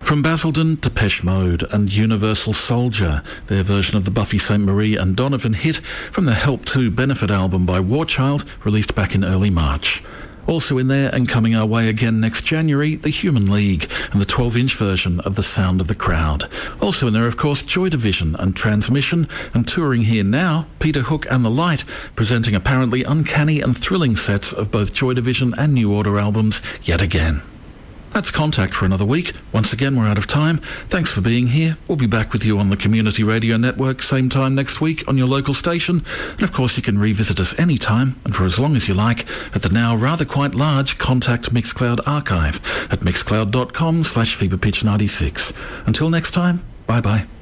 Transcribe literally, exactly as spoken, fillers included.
From Basildon, Depeche Mode and Universal Soldier, their version of the Buffy Sainte Marie and Donovan hit from the Help to Benefit album by Warchild, released back in early March. Also in there and coming our way again next January, The Human League and the twelve-inch version of The Sound of the Crowd. Also in there, of course, Joy Division and Transmission, and touring here now, Peter Hook and The Light, presenting apparently uncanny and thrilling sets of both Joy Division and New Order albums yet again. That's Contact for another week. Once again, we're out of time. Thanks for being here. We'll be back with you on the Community Radio Network same time next week on your local station. And of course, you can revisit us anytime and for as long as you like at the now rather quite large Contact Mixcloud archive at mixcloud.com slash feverpitch96. Until next time, bye-bye.